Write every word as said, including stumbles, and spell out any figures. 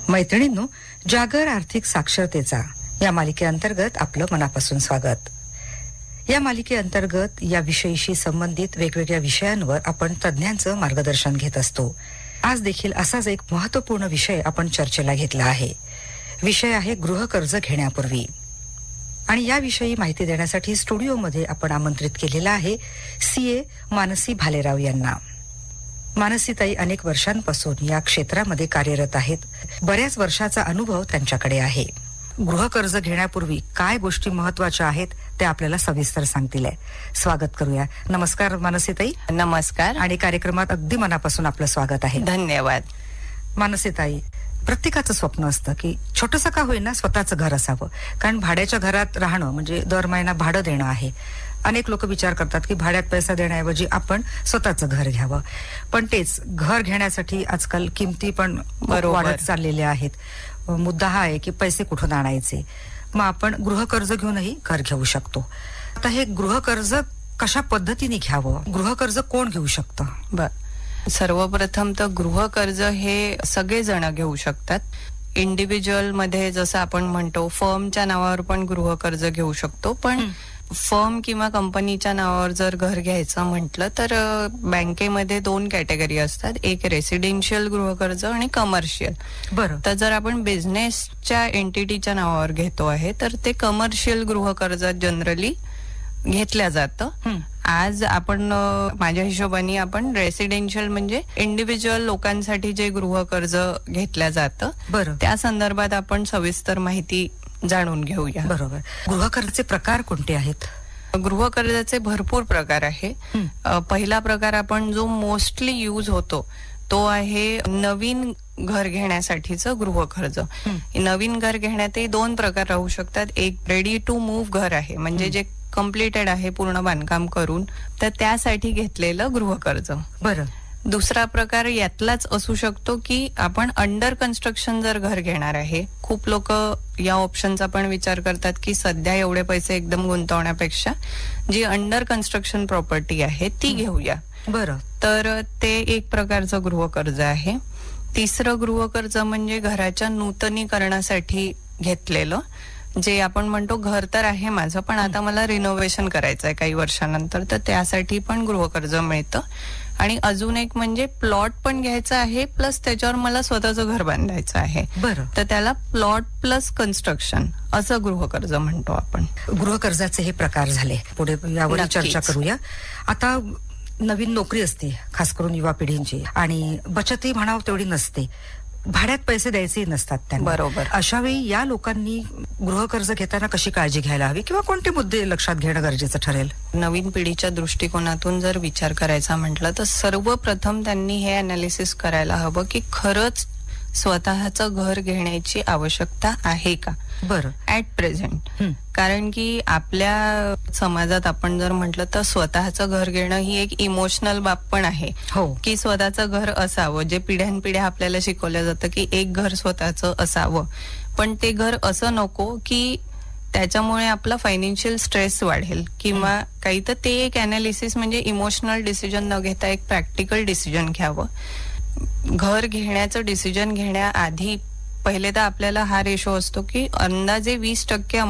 मैत्रिणींनो, जागर आर्थिक साक्षरतेचा या मालिकेअंतर्गत आपलं मनापासून स्वागत. या मालिकेअंतर्गत या विषयीशी संबंधित वेगवेगळ्या विषयांवर आपण तज्ञांचं मार्गदर्शन घेत असतो. आज देखील असाच एक महत्त्वपूर्ण विषय आपण चर्चेला घेतला आहे. विषय आहे गृहकर्ज घेण्यापूर्वी. आणि याविषयी माहिती देण्यासाठी स्टुडिओमध्ये आपण आमंत्रित केलेला आहे सीए मानसी भालेराव यांना. मानसीताई अनेक वर्षांपासून या क्षेत्रामध्ये कार्यरत आहेत. बऱ्याच वर्षाचा अनुभव त्यांच्याकडे आहे. गृहकर्ज घेण्यापूर्वी काय गोष्टी महत्त्वाच्या आहेत ते आपल्याला सविस्तर सांगतील. स्वागत करूया. नमस्कार मानसीताई. नमस्कार. आणि कार्यक्रमात अगदी मनापासून आपलं स्वागत आहे. धन्यवाद. मानसीताई, प्रत्येकाचं स्वप्न असतं की छोटंसं का होईना स्वतःचं घर असावं, कारण भाड्याच्या घरात राहणं म्हणजे दर महिना भाडं देणं आहे. अनेक लोक विचार करतात की भाड्यात पैसा देण्याऐवजी आपण स्वतःचं घर घ्यावं. पण तेच घर घेण्यासाठी आजकाल किमती पण वाढत चाललेल्या आहेत. मुद्दा हा आहे की पैसे कुठून आणायचे. मग आपण गृहकर्ज घेऊनही घर घेऊ शकतो. आता हे गृहकर्ज कशा पद्धतीने घ्यावं, गृहकर्ज कोण घेऊ शकतं? बर, सर्वप्रथम तर गृहकर्ज हे सगळे जण घेऊ शकतात. इंडिव्हिज्युअल मध्ये जसं आपण म्हणतो फर्मच्या नावावर पण गृहकर्ज घेऊ शकतो. पण फर्म किंवा कंपनीच्या नावावर जर घर घ्यायचं म्हटलं तर बँकेमध्ये दोन कॅटेगरी असतात. एक रेसिडेन्शियल गृहकर्ज आणि कमर्शियल. बरं. तर जर आपण बिझनेसच्या एंटिटीच्या नावावर घेतो आहे तर ते कमर्शियल गृहकर्ज जनरली घेतल्या जातं. आज आपण माझ्या हिशोबाने आपण रेसिडेन्शियल म्हणजे इंडिव्हिज्युअल लोकांसाठी जे गृहकर्ज घेतल्या जातं, बरं, त्या संदर्भात आपण सविस्तर माहिती जाणून घेऊया. बरोबर. गृहकर्जाचे प्रकार कोणते आहेत? गृहकर्जाचे भरपूर प्रकार आहे. पहिला प्रकार आपण जो मोस्टली यूज होतो तो आहे नवीन घर घेण्यासाठीचं गृहकर्ज. नवीन घर घेण्यातही दोन प्रकार राहू शकतात. एक रेडी टू मूव्ह घर आहे, म्हणजे जे कम्प्लिटेड आहे पूर्ण बांधकाम करून, तर त्यासाठी घेतलेलं गृहकर्ज. बरं. दुसरा प्रकार यातलाच असू शकतो की आपण अंडर कन्स्ट्रक्शन जर घर घेणार आहे. खूप लोक या ऑप्शनचा पण विचार करतात की सध्या एवढे पैसे एकदम गुंतवण्यापेक्षा जी अंडर कन्स्ट्रक्शन प्रॉपर्टी आहे ती घेऊया. बरं. तर ते एक प्रकारचं गृहकर्ज आहे. तिसरं गृहकर्ज म्हणजे घराच्या नूतनीकरणासाठी घेतलेलं, जे आपण म्हणतो घर तर आहे माझं पण आता मला रिनोव्हेशन करायचं आहे काही वर्षानंतर, तर त्यासाठी पण गृहकर्ज मिळतं. आणि अजून एक म्हणजे प्लॉट पण घ्यायचा आहे प्लस त्याच्यावर मला स्वतःचं घर बांधायचं आहे. बरं. तर त्याला प्लॉट प्लस कन्स्ट्रक्शन असं गृहकर्ज म्हणतो आपण. गृहकर्जाचे हे प्रकार झाले. पुढे यावर चर्चा करूया. आता नवीन नोकरी असते खास करून युवा पिढींची, आणि बचतही म्हणावं तेवढी नसते. भाड्यात पैसे द्यायचे नसतात त्यांना. बरोबर. अशा वेळी या लोकांनी गृहकर्ज घेताना कशी काळजी घ्यायला हवी किंवा कोणते मुद्दे लक्षात घेणं गरजेचं ठरेल? नवीन पिढीच्या दृष्टिकोनातून जर विचार करायचा म्हटलं तर सर्वप्रथम त्यांनी हे अनालिसिस करायला हवं की खरंच स्वतःचं घर घेण्याची आवश्यकता आहे का. बरं. At present. कारण की आपल्या समाजात आपण जर म्हटलं तर स्वतःचं घर घेणं ही एक इमोशनल बाब पण आहे. हो. की स्वतःचं घर असावं, जे पिढ्यानपिढ्या आपल्याला शिकवलं जातं की एक घर स्वतःचं असावं. पण ते घर असं नको की त्याच्यामुळे आपला फायनान्शियल स्ट्रेस वाढेल किंवा काही. तर ते एक अनालिसिस म्हणजे इमोशनल डिसिजन न घेता एक प्रॅक्टिकल डिसिजन घ्यावं. घर घेण्याचं डिसिजन घेण्याआधी पहिले तर आपल्याला हा रेशो असतो की अंदाजे वीस टक्के